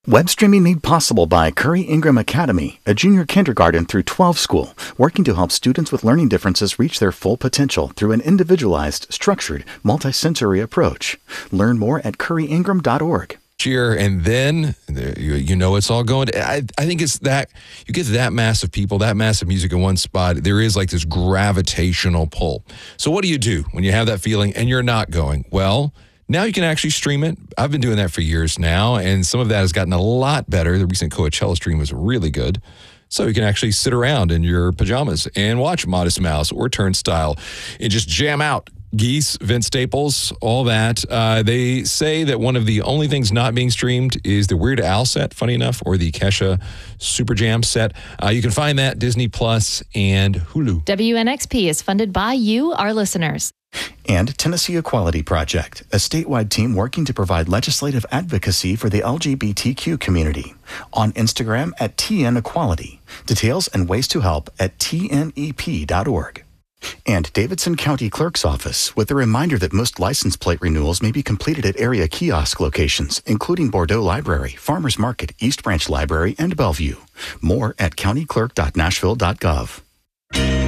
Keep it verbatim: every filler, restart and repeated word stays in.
Web streaming made possible by Curry Ingram Academy, a junior kindergarten through twelve school, working to help students with learning differences reach their full potential through an individualized, structured, multisensory approach. Learn more at curry ingram dot org. Year, and then you, you know it's all going to, I, I think it's that you get that mass of people, that mass of music in one spot, there is like this gravitational pull. So what do you do when you have that feeling and you're not going? Well, now you can actually stream it. I've been doing that for years now, and some of that has gotten a lot better. The recent Coachella stream was really good. So you can actually sit around in your pajamas and watch Modest Mouse or Turnstile and just jam out. Geese, Vince Staples, all that. Uh, they say that one of the only things not being streamed is the Weird Al set, funny enough, or the Kesha Super Jam set. Uh, you can find that Disney Plus and Hulu. W N X P is funded by you, our listeners. And Tennessee Equality Project, a statewide team working to provide legislative advocacy for the L G B T Q community. On Instagram at T N Equality. Details and ways to help at T N E P dot org. And Davidson County Clerk's Office with a reminder that most license plate renewals may be completed at area kiosk locations, including Bordeaux Library, Farmers Market, East Branch Library, and Bellevue. More at county clerk dot nashville dot gov.